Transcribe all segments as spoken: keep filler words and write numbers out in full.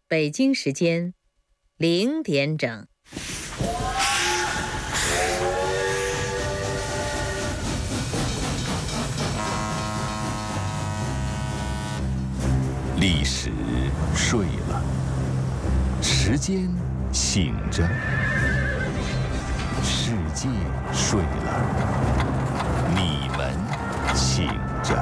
北京时间零点整。 历史睡了，时间醒着，世界睡了，你们醒着。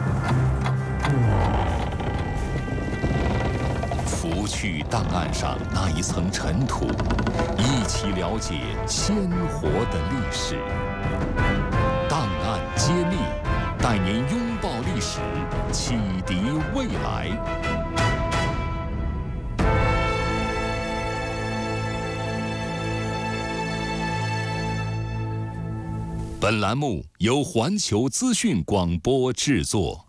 拂去档案上那一层尘土，一起了解鲜活的历史。档案揭秘，带您拥抱历史，启迪未来。本栏目由环球资讯广播制作。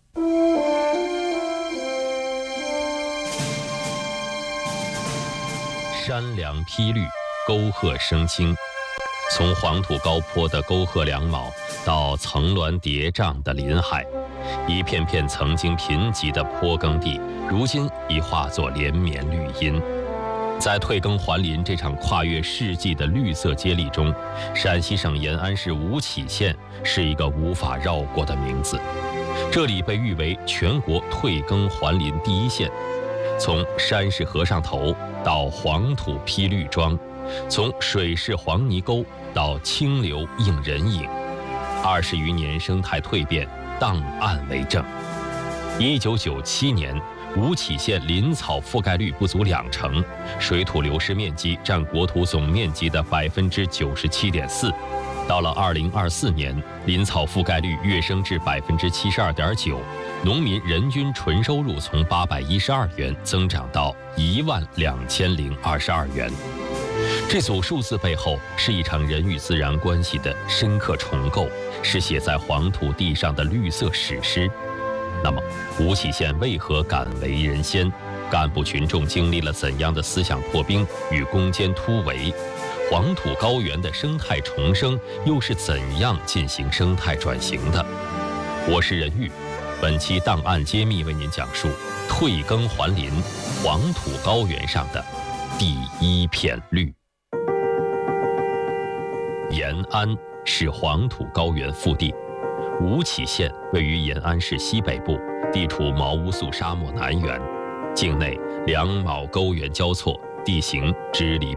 山梁披绿，沟壑生青。从黄土高坡的沟壑两卯到层峦叠嶂的林海，一片片曾经贫瘠的坡耕地，如今已化作连绵绿荫。在退耕还林这场跨越世纪的绿色接力中，陕西省延安市吴起县是一个无法绕过的名字。这里被誉为全国退耕还林第一县。从山势河上头到黄土披绿庄，从水势黄泥沟到清流映人影，二十余年生态蜕变，档案为证。一九九七年，吴起县林草覆盖率不足两成，水土流失面积占国土总面积的百分之九十七点四。到了二零二四年，林草覆盖率跃升至百分之七十二点九，农民人均纯收入从八百一十二元增长到一万两千零二十二元。这组数字背后是一场人与自然关系的深刻重构，是写在黄土地上的绿色史诗。那么，吴起县为何敢为人先？干部群众经历了怎样的思想破冰与攻坚突围？黄土高原的生态重生又是怎样进行生态转型的？我是任玉，本期档案揭秘为您讲述退耕还林，黄土高原上的第一片绿。延安是黄土高原腹地，吴起县位于延安市西北部，地处毛乌素沙漠南缘，境内两卯沟原交错，地形支离